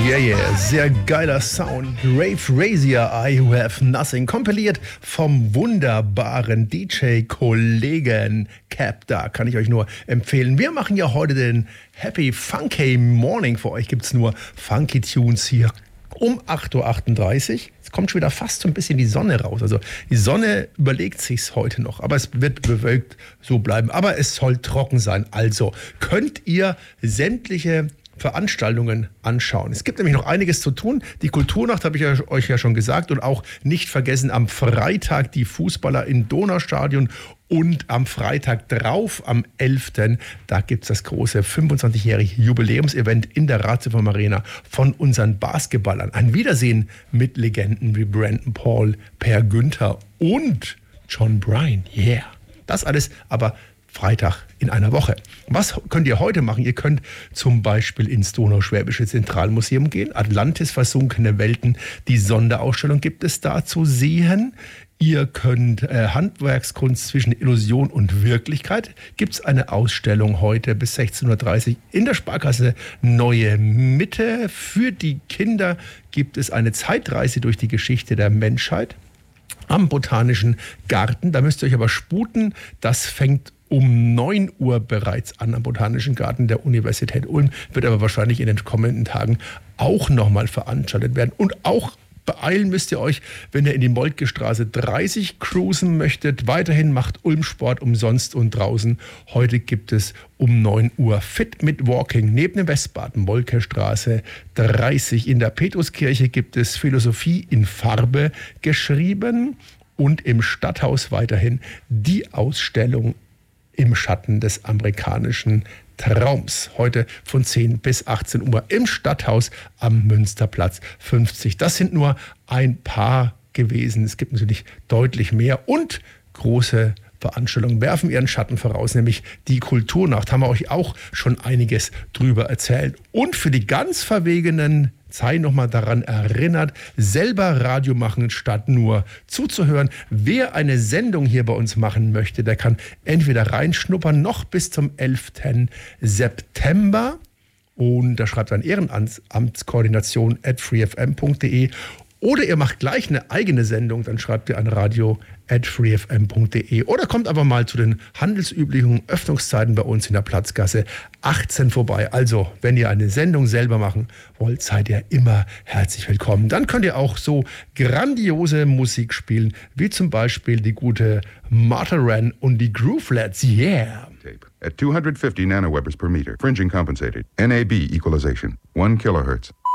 Yeah, sehr geiler Sound. Ray Frazier, I Who Have Nothing, kompiliert vom wunderbaren DJ-Kollegen Cap. Da kann ich euch nur empfehlen. Wir machen ja heute den Happy Funky Morning. Für euch gibt es nur Funky Tunes hier um 8.38 Uhr. Es kommt schon wieder fast so ein bisschen die Sonne raus. Also die Sonne überlegt sich's heute noch, aber es wird bewölkt so bleiben. Aber es soll trocken sein. Also könnt ihr sämtliche Veranstaltungen anschauen. Es gibt nämlich noch einiges zu tun. Die Kulturnacht habe ich euch ja schon gesagt und auch nicht vergessen am Freitag die Fußballer im Donaustadion und am Freitag drauf, am 11. Da gibt es das große 25-jährige Jubiläumsevent in der Ratiofarm Arena von unseren Basketballern. Ein Wiedersehen mit Legenden wie Brandon Paul, Per Günther und John Bryan. Yeah. Das alles aber Freitag in einer Woche. Was könnt ihr heute machen? Ihr könnt zum Beispiel ins Donauschwäbische Zentralmuseum gehen. Atlantis versunkene Welten. Die Sonderausstellung gibt es da zu sehen. Ihr könnt Handwerkskunst zwischen Illusion und Wirklichkeit. Gibt es eine Ausstellung heute bis 16.30 Uhr in der Sparkasse Neue Mitte. Für die Kinder gibt es eine Zeitreise durch die Geschichte der Menschheit am Botanischen Garten. Da müsst ihr euch aber sputen. Das fängt um 9 Uhr bereits an am Botanischen Garten der Universität Ulm, wird aber wahrscheinlich in den kommenden Tagen auch nochmal veranstaltet werden. Und auch beeilen müsst ihr euch, wenn ihr in die Moltke Straße 30 cruisen möchtet. Weiterhin macht Ulm Sport umsonst und draußen. Heute gibt es um 9 Uhr Fit mit Walking neben dem Westbaden, Moltke Straße 30. In der Petruskirche gibt es Philosophie in Farbe geschrieben und im Stadthaus weiterhin die Ausstellung im Schatten des amerikanischen Traums. Heute von 10 bis 18 Uhr im Stadthaus am Münsterplatz 50. Das sind nur ein paar gewesen. Es gibt natürlich deutlich mehr und große Veranstaltungen werfen ihren Schatten voraus, nämlich die Kulturnacht. Haben wir euch auch schon einiges drüber erzählt. Und für die ganz Verwegenen sei nochmal daran erinnert, selber Radio machen, statt nur zuzuhören. Wer eine Sendung hier bei uns machen möchte, der kann entweder reinschnuppern, noch bis zum 11. September. Und da schreibt dann ehrenamtskoordination@freefm.de. Oder ihr macht gleich eine eigene Sendung, dann schreibt ihr an radio@freefm.de. Oder kommt aber mal zu den handelsüblichen Öffnungszeiten bei uns in der Platzgasse 18 vorbei. Also, wenn ihr eine Sendung selber machen wollt, seid ihr immer herzlich willkommen. Dann könnt ihr auch so grandiose Musik spielen, wie zum Beispiel die gute Martha Wren und die Groovelets. Yeah! At 250 nanowebers per meter. Fringing compensated. NAB equalization. 1 kilohertz.